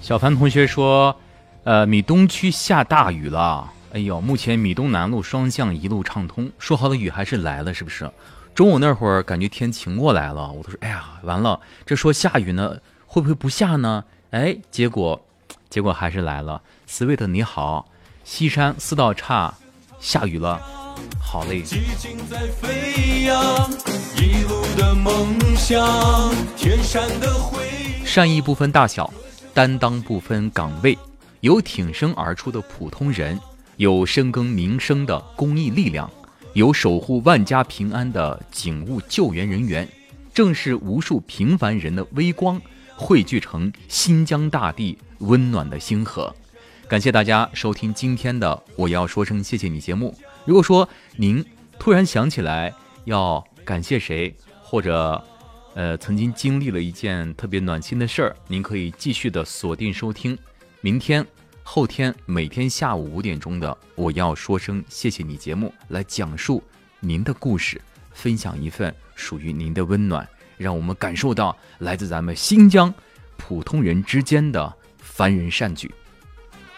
小凡同学说，米东区下大雨了。哎呦，目前米东南路双向一路畅通，说好的雨还是来了，是不是？中午那会儿感觉天晴过来了，我都说，哎呀，完了，这说下雨呢，会不会不下呢？哎，结果还是来了。Sweet 你好，西山四道岔下雨了，好嘞。 激情在飞扬，一路的梦想，天山的回善意不分大小，担当不分岗位，有挺身而出的普通人，有深耕民生的公益力量，有守护万家平安的警务救援人员，正是无数平凡人的微光汇聚成新疆大地温暖的星河。感谢大家收听今天的我要说声谢谢你节目。如果说您突然想起来要感谢谁，或者曾经经历了一件特别暖心的事儿，您可以继续的锁定收听明天后天每天下午5点钟的我要说声谢谢你节目，来讲述您的故事，分享一份属于您的温暖，让我们感受到来自咱们新疆普通人之间的凡人善举。